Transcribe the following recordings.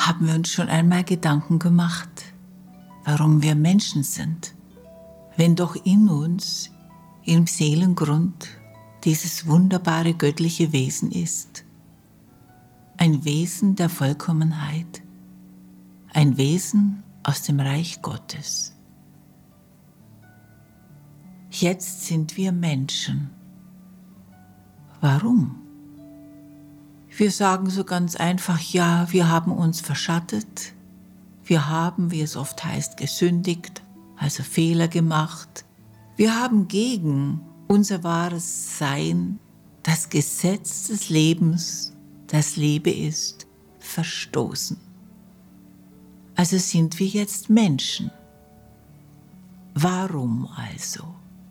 Haben wir uns schon einmal Gedanken gemacht, warum wir Menschen sind, wenn doch in uns, im Seelengrund, dieses wunderbare göttliche Wesen ist? Ein Wesen der Vollkommenheit, ein Wesen aus dem Reich Gottes. Jetzt sind wir Menschen. Warum? Wir sagen so ganz einfach, ja, wir haben uns verschattet, wir haben, wie es oft heißt, gesündigt, also Fehler gemacht. Wir haben gegen unser wahres Sein, das Gesetz des Lebens, das Liebe ist, verstoßen. Also sind wir jetzt Menschen. Warum also?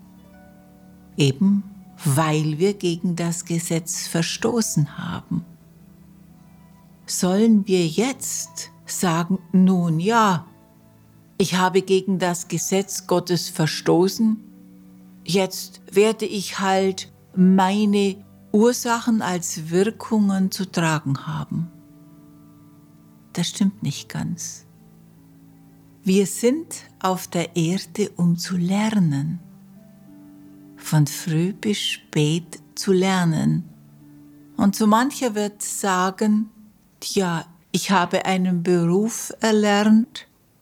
Eben, weil wir gegen das Gesetz verstoßen haben. Sollen wir jetzt sagen, nun ja, ich habe gegen das Gesetz Gottes verstoßen, jetzt werde ich halt meine Ursachen als Wirkungen zu tragen haben? Das stimmt nicht ganz. Wir sind auf der Erde, um zu lernen, von früh bis spät zu lernen. Und so mancher wird sagen, tja, ich habe einen Beruf erlernt,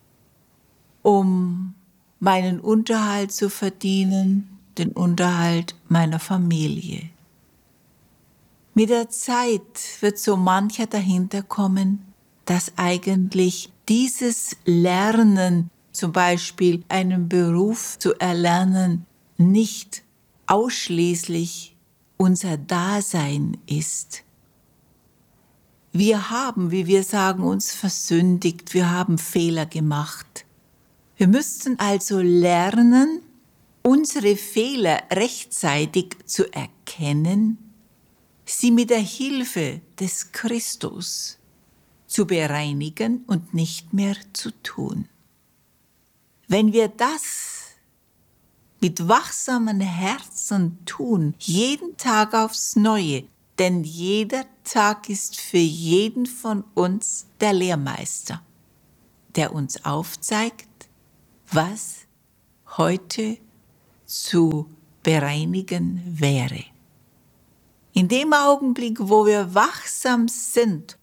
um meinen Unterhalt zu verdienen, den Unterhalt meiner Familie. Mit der Zeit wird so mancher dahinter kommen, dass eigentlich dieses Lernen, zum Beispiel einen Beruf zu erlernen, nicht ausschließlich unser Dasein ist. Wir haben, wie wir sagen, uns versündigt, wir haben Fehler gemacht. Wir müssten also lernen, unsere Fehler rechtzeitig zu erkennen, sie mit der Hilfe des Christus zu bereinigen und nicht mehr zu tun. Wenn wir das mit wachsamen Herzen tun, jeden Tag aufs Neue, denn jeder Tag ist für jeden von uns der Lehrmeister, der uns aufzeigt, was heute zu bereinigen wäre. In dem Augenblick, wo wir wachsam sind